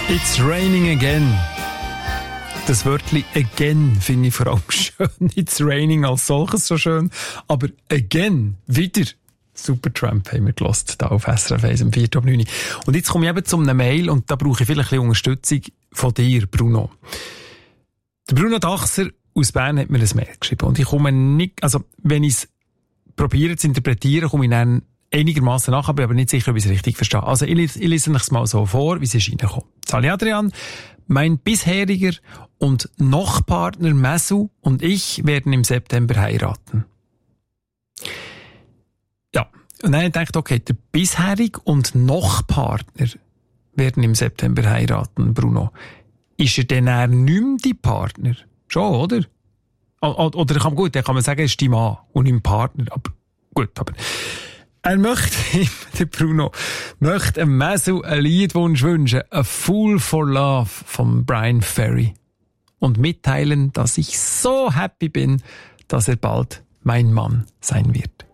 It's raining again. Das Wörtchen again finde ich vor allem schön. It's raining als solches so schön. Aber again, wieder. Supertramp haben wir gehört, da auf SRF 1 am 4.9. Und jetzt komme ich eben zu einem Mail und da brauche ich vielleicht ein bisschen Unterstützung von dir, Bruno. Der Bruno Dachser aus Bern hat mir ein Mail geschrieben und ich komme nicht, also wenn ich es probiere zu interpretieren, komme ich dann einigermaßen nach, bin aber nicht sicher, ob ich es richtig verstehe. Also ich lese es mal so vor, wie es ist reingekommen. Sali Adrian, mein bisheriger und Noch-Partner Messu und ich werden im September heiraten. Ja, und dann habe ich gedacht, okay, der bisherige und Noch-Partner werden im September heiraten, Bruno. Ist er denn eher nicht mehr dein Partner? Schon, oder? Oder dann kann man sagen, er ist dein Mann und nicht Partner. Aber gut, aber er möchte ihm, der Bruno, möchte einem Messu einen Liedwunsch wünschen. A Fool for Love von Brian Ferry. Und mitteilen, dass ich so happy bin, dass er bald mein Mann sein wird.